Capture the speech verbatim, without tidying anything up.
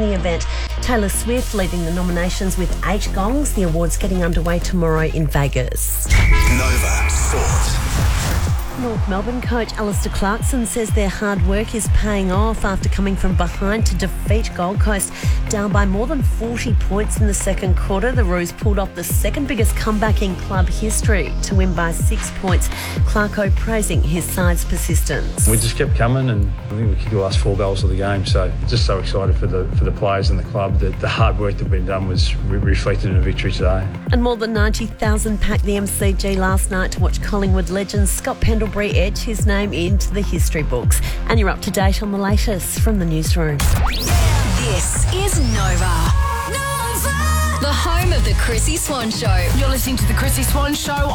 the event. Taylor Swift leading the nominations with eight gongs. The awards getting underway tomorrow in Vegas. Nova Sport. North Melbourne coach Alistair Clarkson says their hard work is paying off after coming from behind to defeat Gold Coast. Down by more than forty points in the second quarter, the Roos pulled off the second biggest comeback in club history to win by six points. Clarko praising his side's persistence. We just kept coming, and I think we kicked the last four goals of the game. So just so excited for the for the players and the club that the hard work that been done was re- reflected in a victory today. And more than ninety thousand packed the M C G last night to watch Collingwood legend Scott Pendlebury etch his name into the history books. And you're up to date on the latest from the newsroom. This is Nova. Nova. The home of the Chrissy Swan Show. You're listening to the Chrissy Swan Show